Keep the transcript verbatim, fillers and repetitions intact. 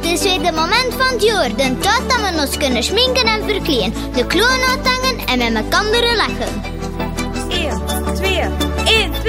is weer de moment van het jaar. De tijd dat we ons kunnen schminken en verkleden. De kloon uithangen en met elkaar lachen. één, twee, één, twee.